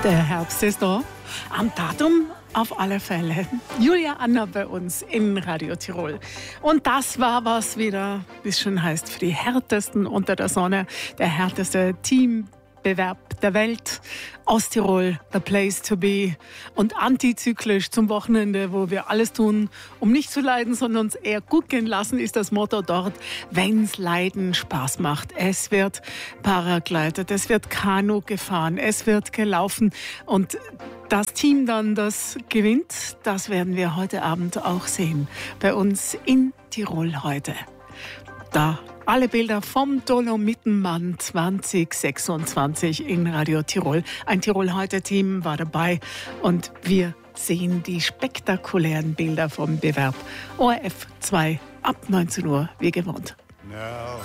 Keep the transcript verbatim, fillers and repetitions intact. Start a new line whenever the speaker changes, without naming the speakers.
Der Herbst ist da. Am Datum auf alle Fälle. Julia Anna bei uns in Radio Tirol. Und das war was wieder, wie es schon heißt, für die Härtesten unter der Sonne. Der härteste Teambewerb der Welt. Osttirol, the place to be. Und antizyklisch zum Wochenende, wo wir alles tun, um nicht zu leiden, sondern uns eher gut gehen lassen, ist das Motto dort, wenn's Leiden Spaß macht. Es wird Paragleitet, es wird Kanu gefahren, es wird gelaufen. Und das Team dann, das gewinnt, das werden wir heute Abend auch sehen. Bei uns in Tirol heute. Da alle Bilder vom Dolomitenmann zwanzig sechsundzwanzig in Radio Tirol. Ein Tirol heute Team war dabei und wir sehen die spektakulären Bilder vom Bewerb. O R F zwei ab neunzehn Uhr wie gewohnt.